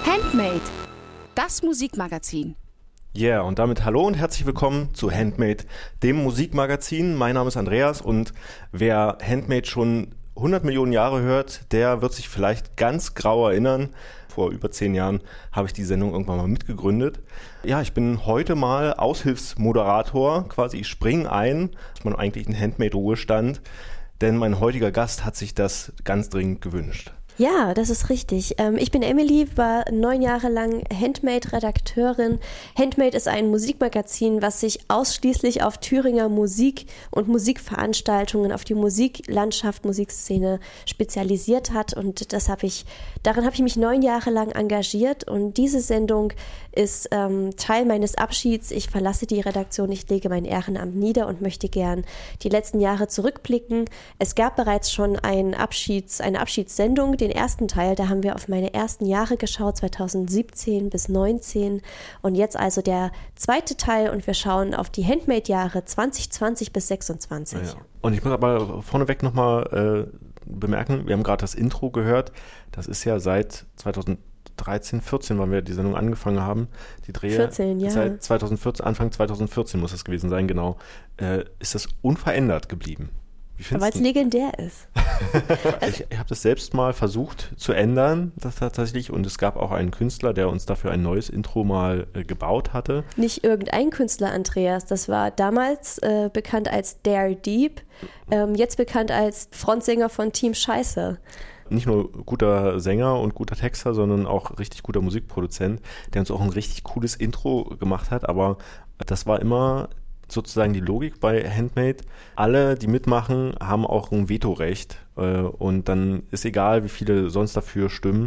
Handmade, das Musikmagazin. Yeah, und damit hallo und herzlich willkommen zu Handmade, dem Musikmagazin. Mein Name ist Andreas und wer Handmade schon 100 Millionen Jahre hört, der wird sich vielleicht ganz grau erinnern. Vor über 10 Jahren habe ich die Sendung irgendwann mal mitgegründet. Ja, ich bin heute mal Aushilfsmoderator, quasi ich springe ein, das ist mein eigentlichen Handmade-Ruhestand, denn mein heutiger Gast hat sich das ganz dringend gewünscht. Ja, das ist richtig. Ich bin Emily, war 9 Jahre lang Handmade-Redakteurin. Handmade ist ein Musikmagazin, was sich ausschließlich auf Thüringer Musik und Musikveranstaltungen, auf die Musiklandschaft, Musikszene spezialisiert hat. Und darin habe ich mich 9 Jahre lang engagiert. Und diese Sendung ist Teil meines Abschieds. Ich verlasse die Redaktion, ich lege mein Ehrenamt nieder und möchte gern die letzten Jahre zurückblicken. Es gab bereits schon eine Abschiedssendung, den ersten Teil, da haben wir auf meine ersten Jahre geschaut, 2017 bis 2019 und jetzt also der zweite Teil und wir schauen auf die Handmade-Jahre 2020 bis 2026. Ja. Und ich muss aber vorneweg nochmal bemerken, wir haben gerade das Intro gehört, das ist ja seit 2013, 14, wann wir die Sendung angefangen haben, die Drehe. 14, ja. Seit 2014, Anfang 2014 muss das gewesen sein, genau. Ist das unverändert geblieben? Weil es legendär ist. Ich habe das selbst mal versucht zu ändern, das tatsächlich. Und es gab auch einen Künstler, der uns dafür ein neues Intro mal gebaut hatte. Nicht irgendein Künstler, Andreas. Das war damals bekannt als Dare Deep, jetzt bekannt als Frontsänger von Team Scheiße. Nicht nur guter Sänger und guter Texter, sondern auch richtig guter Musikproduzent, der uns auch ein richtig cooles Intro gemacht hat. Aber das war immer sozusagen die Logik bei Handmade. Alle, die mitmachen, haben auch ein Vetorecht und dann ist egal, wie viele sonst dafür stimmen,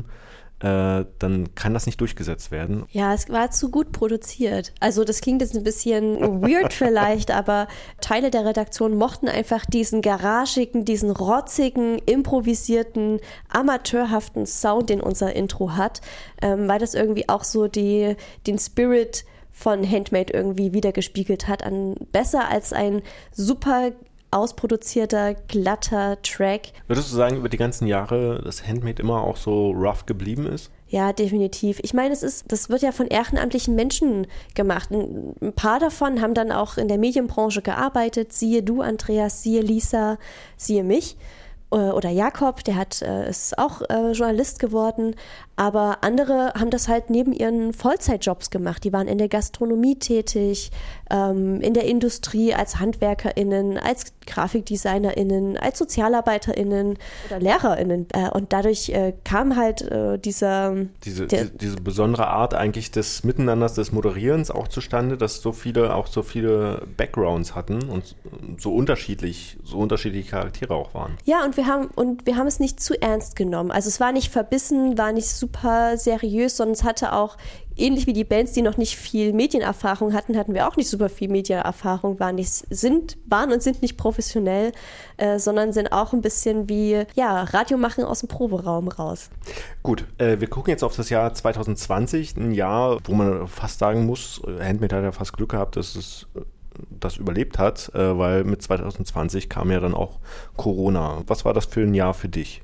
dann kann das nicht durchgesetzt werden. Ja, es war zu gut produziert. Also das klingt jetzt ein bisschen weird vielleicht, aber Teile der Redaktion mochten einfach diesen garagigen, diesen rotzigen, improvisierten, amateurhaften Sound, den unser Intro hat, weil das irgendwie auch so den Spirit von Handmade irgendwie wiedergespiegelt hat, besser als ein super ausproduzierter, glatter Track. Würdest du sagen, über die ganzen Jahre, dass Handmade immer auch so rough geblieben ist? Ja, definitiv. Ich meine, das wird ja von ehrenamtlichen Menschen gemacht. Ein paar davon haben dann auch in der Medienbranche gearbeitet. Siehe du, Andreas, siehe Lisa, siehe mich. Oder Jakob, der ist auch Journalist geworden, aber andere haben das halt neben ihren Vollzeitjobs gemacht. Die waren in der Gastronomie tätig, in der Industrie als HandwerkerInnen, als GrafikdesignerInnen, als SozialarbeiterInnen oder LehrerInnen. Und dadurch kam halt diese besondere Art eigentlich des Miteinanders, des Moderierens auch zustande, dass so viele Backgrounds hatten und so unterschiedliche Charaktere auch waren. Ja, und wir haben es nicht zu ernst genommen. Also es war nicht verbissen, war nicht super seriös, sondern es hatte auch, ähnlich wie die Bands, die noch nicht viel Medienerfahrung hatten wir auch nicht super viel Medienerfahrung, waren und sind nicht professionell, sondern sind auch ein bisschen wie Radio machen aus dem Proberaum raus. Gut, wir gucken jetzt auf das Jahr 2020, ein Jahr, wo man fast sagen muss, Handmade hat ja fast Glück gehabt, dass es das überlebt hat, weil mit 2020 kam ja dann auch Corona. Was war das für ein Jahr für dich?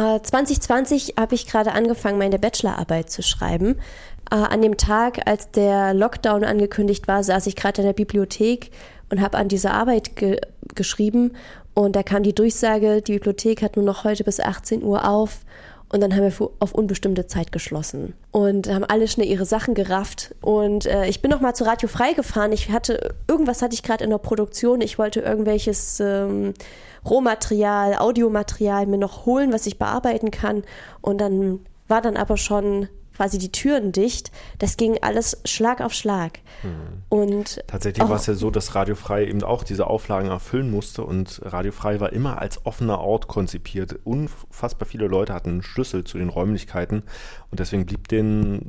2020 habe ich gerade angefangen, meine Bachelorarbeit zu schreiben. An dem Tag, als der Lockdown angekündigt war, saß ich gerade in der Bibliothek und habe an dieser Arbeit geschrieben. Und da kam die Durchsage, die Bibliothek hat nur noch heute bis 18 Uhr auf. Und dann haben wir auf unbestimmte Zeit geschlossen und haben alle schnell ihre Sachen gerafft. Und ich bin noch mal zu Radio Frei gefahren. Irgendwas hatte ich gerade in der Produktion. Ich wollte irgendwelches Rohmaterial, Audiomaterial mir noch holen, was ich bearbeiten kann. Und dann war dann aber schon quasi die Türen dicht. Das ging alles Schlag auf Schlag. Und tatsächlich war es ja so, dass Radio Frei eben auch diese Auflagen erfüllen musste und Radio Frei war immer als offener Ort konzipiert. Unfassbar viele Leute hatten einen Schlüssel zu den Räumlichkeiten und deswegen blieb denen